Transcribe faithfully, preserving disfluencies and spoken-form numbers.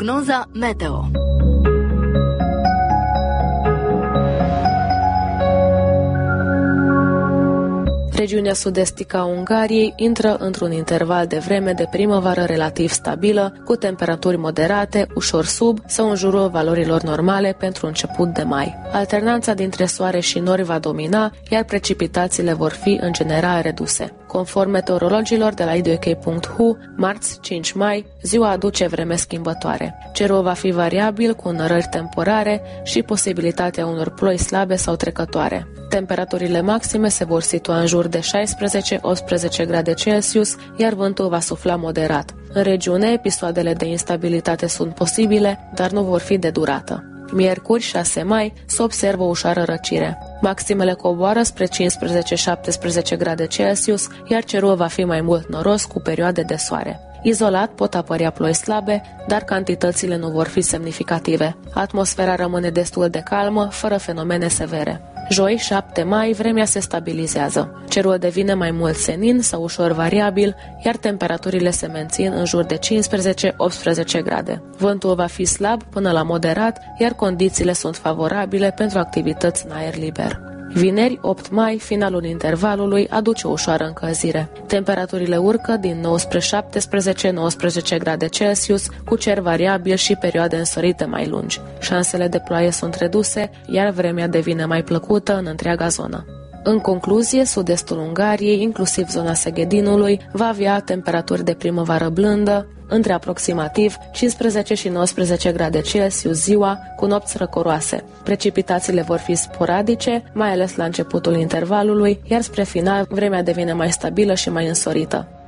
Prognoza meteo. Regiunea sud-estică a Ungariei intră într-un interval de vreme de primăvară relativ stabilă, cu temperaturi moderate, ușor sub sau în jurul valorilor normale pentru început de mai. Alternanța dintre soare și nori va domina, iar precipitațiile vor fi în general reduse. Conform meteorologilor de la i d o k punct h u, marți cinci mai, ziua aduce vreme schimbătoare. Cerul va fi variabil cu înărări temporare și posibilitatea unor ploi slabe sau trecătoare. Temperaturile maxime se vor situa în jur de șaisprezece optsprezece grade Celsius, iar vântul va sufla moderat. În regiune, episoadele de instabilitate sunt posibile, dar nu vor fi de durată. Miercuri șase mai se observă o ușoară răcire. Maximele coboară spre cincisprezece șaptesprezece grade Celsius, iar cerul va fi mai mult noros cu perioade de soare. Izolat pot apărea ploi slabe, dar cantitățile nu vor fi semnificative. Atmosfera rămâne destul de calmă, fără fenomene severe. Joi, șapte mai, vremea se stabilizează. Cerul devine mai mult senin sau ușor variabil, iar temperaturile se mențin în jur de cincisprezece optsprezece grade. Vântul va fi slab până la moderat, iar condițiile sunt favorabile pentru activități în aer liber. Vineri, opt mai, finalul intervalului aduce o ușoară încălzire. Temperaturile urcă din nou spre șaptesprezece nouăsprezece grade Celsius, cu cer variabil și perioade însorite mai lungi. Șansele de ploaie sunt reduse, iar vremea devine mai plăcută în întreaga zonă. În concluzie, sud-estul Ungariei, inclusiv zona Seghedinului, va avea temperaturi de primăvară blândă, între aproximativ cincisprezece și nouăsprezece grade Celsius ziua, cu nopți răcoroase. Precipitațiile vor fi sporadice, mai ales la începutul intervalului, iar spre final vremea devine mai stabilă și mai însorită.